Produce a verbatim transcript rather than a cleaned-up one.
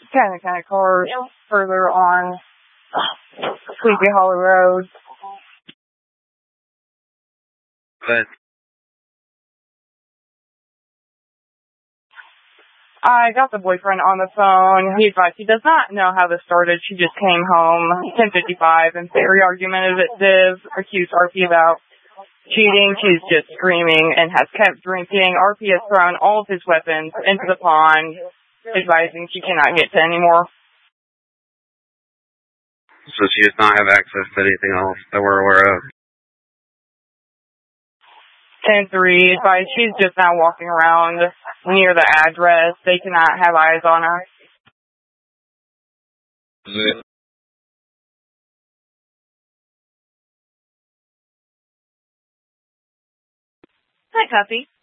kind of kind of car further on Sleepy Hollow Road. But I got the boyfriend on the phone. He advised he does not know how this started. She just came home ten fifty-five and very argumentative, accused R P about cheating. She's just screaming and has kept drinking. R P has thrown all of his weapons into the pond, advising she cannot get to anymore. So she does not have access to anything else that we're aware of. ten three advised she's just now walking around near the address. They cannot have eyes on her. Yeah. Hi, Cuffy.